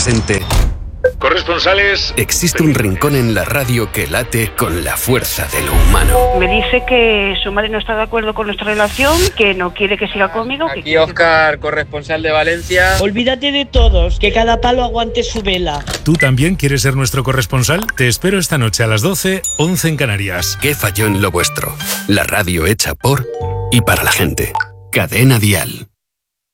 presente. Corresponsales. Existe un rincón en la radio que late con la fuerza de lo humano. Me dice que su madre no está de acuerdo con nuestra relación, que no quiere que siga conmigo. Aquí Óscar, corresponsal de Valencia. Olvídate de todos, que cada palo aguante su vela. ¿Tú también quieres ser nuestro corresponsal? Te espero esta noche a las 12, 11 en Canarias. ¿Qué falló en lo vuestro? La radio hecha por y para la gente. Cadena Dial.